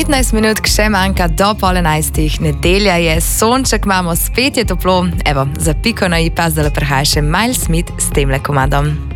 15 minut še manjka do 10:30, nedelja je, sonček imamo, spet je toplo. Evo, za piko na i pa zdaj prehaja še Miles Smith s temle komadom.